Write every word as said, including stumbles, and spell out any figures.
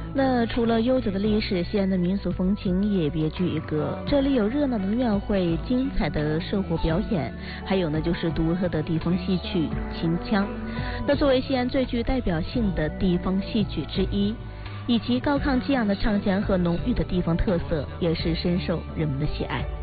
那除了悠久的历史，西安的民俗风情也别具一格。这里有热闹的庙会、精彩的社活表演，还有呢就是独特的地方戏曲秦腔。那作为西安最具代表性的地方戏曲之一，以其高亢激昂的唱腔和浓郁的地方特色，也是深受人们的喜爱。